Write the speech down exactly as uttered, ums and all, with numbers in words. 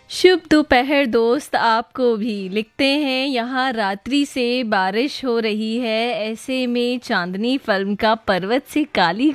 शुभ दोपहर दोस्त आपको भी। लिखते हैं यहाँ रात्रि से बारिश हो रही है, ऐसे में चांदनी फिल्म का पर्वत से काली